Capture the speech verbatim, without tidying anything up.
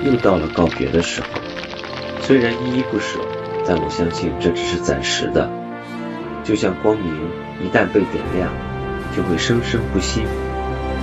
又到了告别的时候。虽然依依不舍，但我相信这只是暂时的，就像光明一旦被点亮，就会生生不息。